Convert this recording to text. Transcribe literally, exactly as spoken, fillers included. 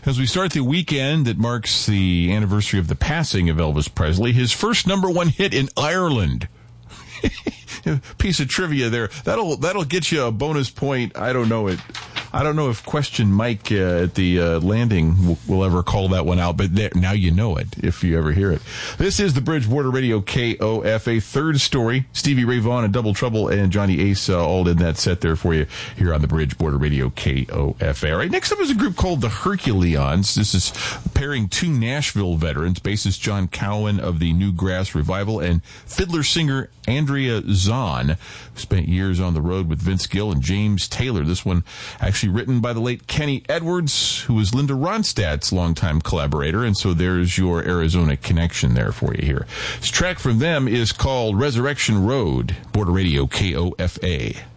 As we start the weekend that marks the anniversary of the passing of Elvis Presley, his first number one hit in Ireland. Piece of trivia there. That'll that'll get you a bonus point. I don't know it. I don't know if Question Mike uh, at the uh, landing will, will ever call that one out, but there, now you know it if you ever hear it. This is the Bridgewater Radio K O F A third story. Stevie Ray Vaughan and Double Trouble and Johnny Ace uh, all in that set there for you here on the Bridgewater Radio K O F A. All right, next up is a group called the Herculeons. This is pairing two Nashville veterans, bassist John Cowan of the New Grass Revival and fiddler singer Andrea Zahn, who spent years on the road with Vince Gill and James Taylor. This one actually written by the late Kenny Edwards, who was Linda Ronstadt's longtime collaborator, and so there's your Arizona connection there for you here. This track from them is called Resurrection Road. Border Radio K O F A.